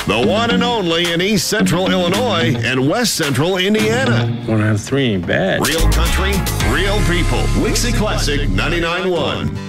The one and only in East Central Illinois and West Central Indiana. 1 out of 3 ain't bad. Real country, real people. Wixie Classic 99.1.